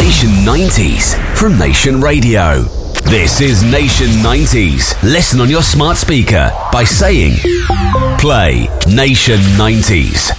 Nation 90s from Nation Radio. This is Nation 90s. Listen on your smart speaker by saying, play Nation 90s.